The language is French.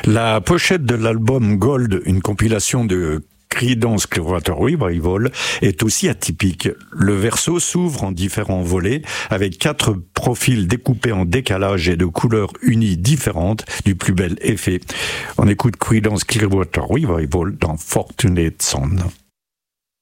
La pochette de l'album Gold, une compilation de Creedence Clearwater Revival, est aussi atypique. Le verso s'ouvre en différents volets avec 4 profils découpés en décalage et de couleurs unies différentes du plus bel effet. On écoute Creedence Clearwater Revival dans Fortunate Son.